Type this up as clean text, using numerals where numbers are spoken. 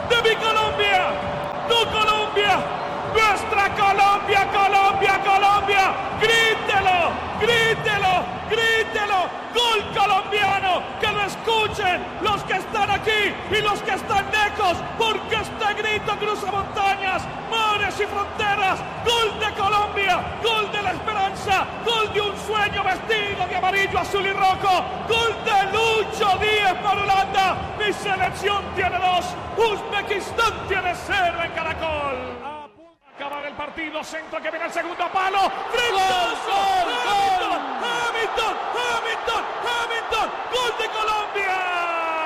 de mi Colombia, tu Colombia, nuestra Colombia, Colombia, Colombia. Grítelo, grítelo, grítelo. Gol colombiano, que lo escuchen los que están aquí y los que están lejos, porque este grito cruza montañas, mares y fronteras. Gol de Colombia, gol de la esperanza, gol de un sueño vestido de amarillo, azul y rojo, gol de Lucho Díez para Holanda. Mi selección tiene 2, Uzbekistán tiene 0 en Caracol. Acabar el partido, centro que viene el segundo palo. Hamilton, Hamilton, Hamilton, Hamilton, gol de Colombia.